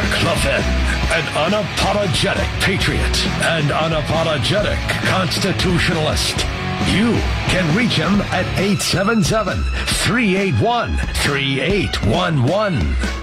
Mark Levin, an unapologetic patriot and unapologetic constitutionalist. You can reach him at 877-381-3811.